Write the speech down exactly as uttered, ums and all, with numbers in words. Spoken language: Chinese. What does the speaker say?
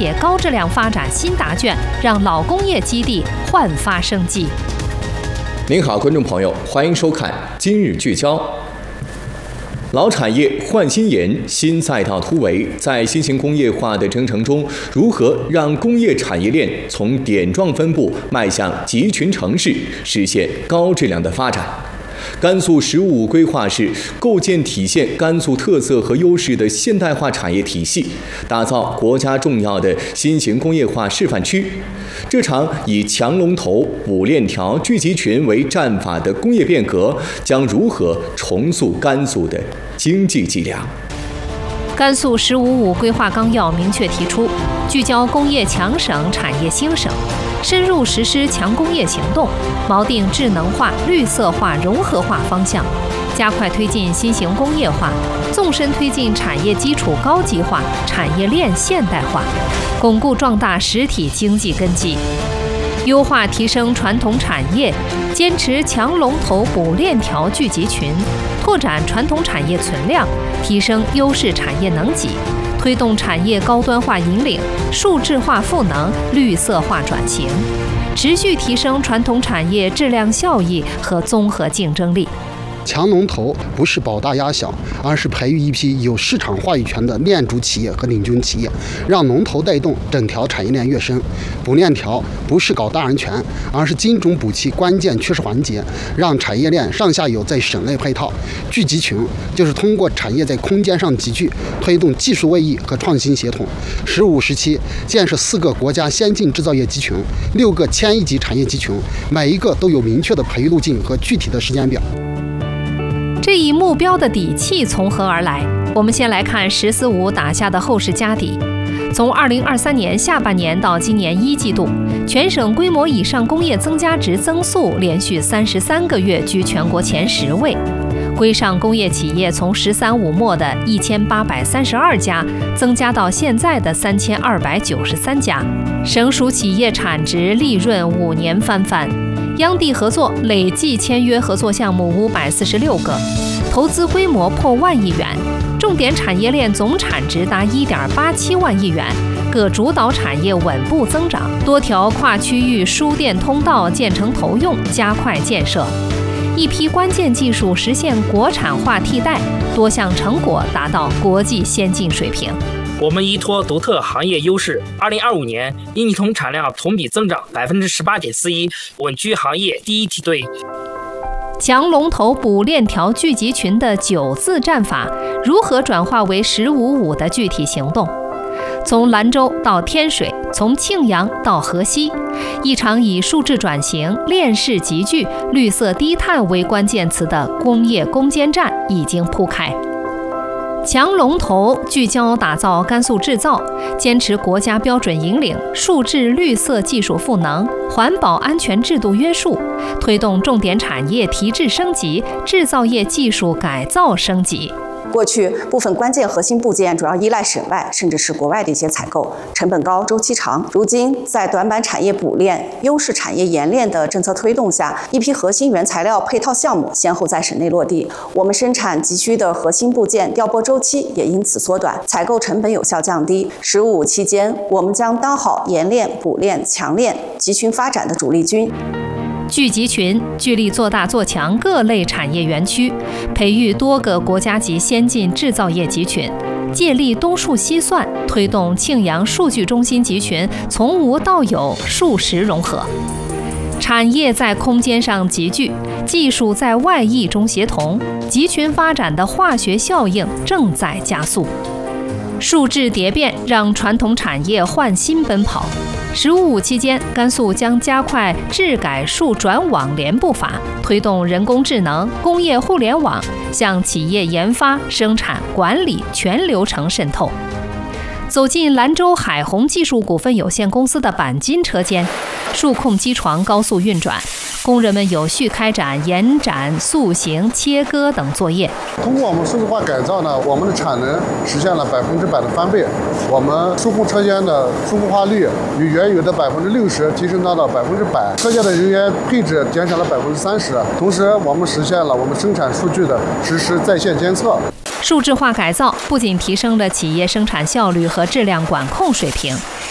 写高质量发展新答卷，让老工业基地焕发生机。 您好，观众朋友，欢迎收看今日聚焦。老产业换新颜，新赛道突围。在新型工业化的征程中，如何让工业产业链从点状分布迈向集群城市，实现高质量的发展？甘肃“十五五”规划是构建体现甘肃特色和优势的现代化产业体系，打造国家重要的新型工业化示范区。这场以强龙头、补链条、聚集群为战法的工业变革，将如何重塑甘肃的经济脊梁？ 甘肃“十五五”规划纲要明确提出，聚焦工业强省、产业兴省，深入实施强工业行动，锚定智能化、绿色化、融合化方向，加快推进新型工业化，纵深推进产业基础高级化、产业链现代化，巩固壮大实体经济根基，优化提升传统产业，坚持强龙头、补链条、聚集群，拓展传统产业存量，提升优势产业能级，推动产业高端化引领、数字化赋能、绿色化转型，持续提升传统产业质量效益和综合竞争力。 强龙头不是保大压小，而是培育一批有市场话语权的链主企业和领军企业，让龙头带动整条产业链跃升。补链条不是搞大人权，而是精准补齐关键缺失环节，让产业链上下游在省内配套。聚集群就是通过产业在空间上集聚，推动技术位移和创新协同。十五时期建设四个国家先进制造业集群，六个千亿级产业集群，每一个都有明确的培育路径和具体的时间表。 这一目标的底气从何而来？我们先来看“十四五”打下的厚实家底。从二零二三年下半年到今年一季度，全省规模以上工业增加值增速连续三十三个月居全国前十位，规上工业企业从“十三五”末的一千八百三十二家增加到现在的三千二百九十三家，省属企业产值利润五年翻番。央地合作累计签约合作项目五百四十六个，投资规模破万亿元，重点产业链总产值达一点八七万亿元，各主导产业稳步增长，多条跨区域输电通道建成投用，加快建设，一批关键技术实现国产化替代，多项成果达到国际先进水平。 我们依托独特行业优势，二零二五年一泥铜产量同比增长百分之十八点四一，稳居行业第一梯队。 强龙头、补链条、聚集群的九字战法如何转化为“十五五”的具体行动？从兰州到天水，从庆阳到河西，一场以数字转型、链式集聚、绿色低碳为关键词的工业攻坚战已经铺开。强龙头聚焦打造甘肃制造，坚持国家标准引领、数字绿色技术赋能、环保安全制度约束，推动重点产业提质升级、制造业技术改造升级。 过去部分关键核心部件主要依赖省外甚至是国外的一些采购，成本高、周期长。如今在短板产业补链、优势产业研链的政策推动下，一批核心原材料配套项目先后在省内落地，我们生产急需的核心部件调拨周期也因此缩短，采购成本有效降低。十五五期间，我们将当好研链、补链、强链、集群发展的主力军。 聚集群聚力做大做强各类产业园区，培育多个国家级先进制造业集群，借力东数西算，推动庆阳数据中心集群从无到有、数实融合。产业在空间上集聚，技术在外溢中协同，集群发展的化学效应正在加速。数质蝶变让传统产业换新奔跑。十五五期间，甘肃将加快质改数转网联步伐，推动人工智能、工业互联网向企业研发、生产、管理全流程渗透。走进兰州海虹技术股份有限公司的钣金车间，数控机床高速运转，工人们有序开展延展、塑形、切割等作业。 通过我们数字化改造呢，我们的产能实现了百分之百的翻倍，我们数控车间的数控化率与原有的百分之六十提升到了百分之百，车间的人员配置减少了百分之三十，同时我们实现了我们生产数据的实时在线监测。 数字化改造不仅提升了企业生产效率和质量管控水平，